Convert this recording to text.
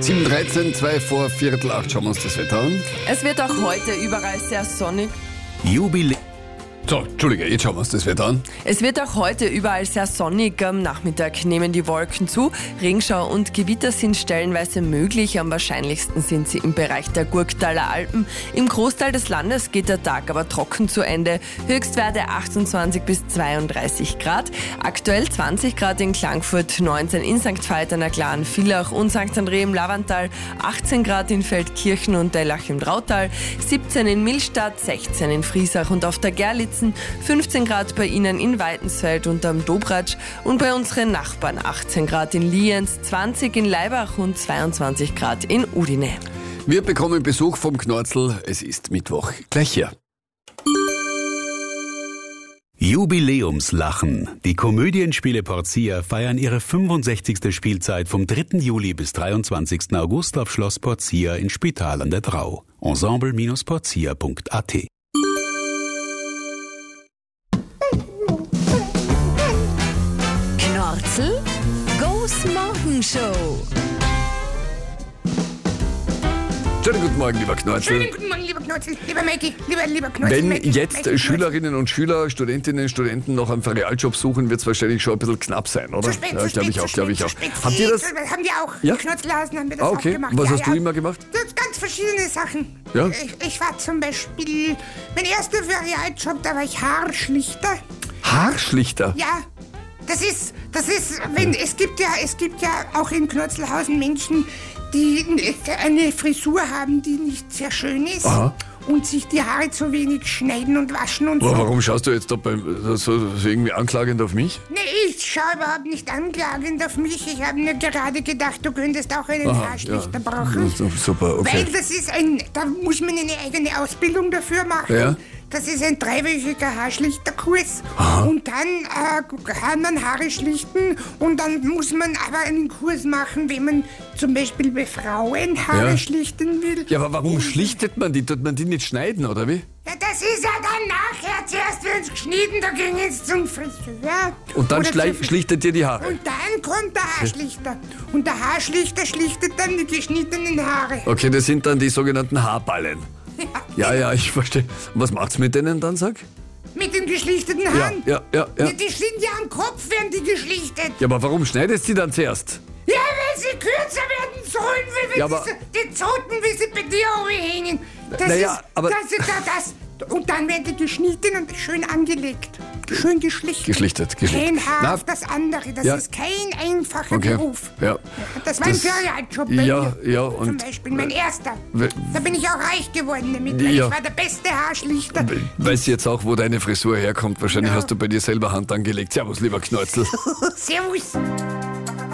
7:13, 2 vor Viertel 8. Schauen wir uns das Wetter an. Es wird auch heute überall sehr sonnig. So, Entschuldige, jetzt schauen wir uns das Wetter an. Es wird auch heute überall sehr sonnig. Am Nachmittag nehmen die Wolken zu. Regenschau und Gewitter sind stellenweise möglich. Am wahrscheinlichsten sind sie im Bereich der Gurktaler Alpen. Im Großteil des Landes geht der Tag aber trocken zu Ende. Höchstwerte 28 bis 32 Grad. Aktuell 20 Grad in Klagenfurt, 19 in St. Veit an der Glan, Villach und St. André im Lavantal, 18 Grad in Feldkirchen und Dellach im Drautal, 17 in Millstatt, 16 in Friesach und auf der Gerlitz, 15 Grad bei Ihnen in Weitensfeld und am Dobratsch und bei unseren Nachbarn 18 Grad in Lienz, 20 in Laibach und 22 Grad in Udine. Wir bekommen Besuch vom Knorzel. Es ist Mittwoch. Gleich hier. Jubiläumslachen. Die Komödienspiele Porcia feiern ihre 65. Spielzeit vom 3. Juli bis 23. August auf Schloss Porcia in Spital an der Drau. Ensemble-porcia.at. Knorzel Goes Morgenshow. Schönen guten Morgen, lieber Knorzel. Schönen guten Morgen, lieber Knorzel, lieber Maggie, lieber Knorzel. Wenn Maggie, jetzt Maggie, Schülerinnen und Schüler, Studentinnen und Studenten noch einen Realjob suchen, wird es wahrscheinlich schon ein bisschen knapp sein, oder? Zu spät, Ja, glaube ich auch. Habt ihr das? Haben wir auch. Ja? Die Knorzelhausen haben wir das auch Okay. gemacht. Was Ja, hast du ja. immer gemacht? Das sind ganz verschiedene Sachen. Ja? Ich war zum Beispiel, mein erster Realjob, da war ich Haarschlichter. Haarschlichter? Ja, das ist, wenn, es gibt ja auch in Knorzelhausen Menschen, die eine Frisur haben, die nicht sehr schön ist. Aha. Und sich die Haare zu wenig schneiden und waschen und Boah, so. warum schaust du jetzt da so irgendwie anklagend auf mich? Nee, ich schaue überhaupt nicht anklagend auf mich. Ich habe mir gerade gedacht, du könntest auch einen Haarschlichter brauchen. Super, okay. Weil da muss man eine eigene Ausbildung dafür machen. Ja. Das ist ein 3-wöchiger Haarschlichterkurs. Und dann kann man Haare schlichten und dann muss man aber einen Kurs machen, wenn man zum Beispiel bei Frauen Haare schlichten will. Ja, aber warum schlichtet man die? Tut man die nicht schneiden, oder wie? Ja, das ist ja dann nachher. Zuerst wird's geschnitten, da ging es zum Friseur. Und dann Oder zur- schlichtet ihr die Haare? Und dann kommt der Haarschlichter. Und der Haarschlichter schlichtet dann die geschnittenen Haare. Okay, das sind dann die sogenannten Haarballen. Ja, ich verstehe. Und was macht's mit denen dann, sag? Mit den geschlichteten Haaren. Ja. Die sind ja am Kopf, werden die geschlichtet. Ja, aber warum schneidest du die dann zuerst? Ja, weil sie kürzer werden sollen, wie Ja, aber- die Zoten, wie sie bei dir oben hängen. Das Naja, ist, aber- und dann werden die geschnitten und schön angelegt. Schön geschlichtet. Geschlichtet. Kein Haar Na, auf das andere. Das ja. ist kein einfacher Okay. Beruf. Ja. Das war ein Ferialjob bei Ja, mir. ja, Zum und- Beispiel mein erster. we- Da bin ich auch reich geworden damit, weil Ja. ich war der beste Haarschlichter. Weiß jetzt auch, wo deine Frisur herkommt. Wahrscheinlich hast du bei dir selber Hand angelegt. Servus, lieber Knorzel. Servus.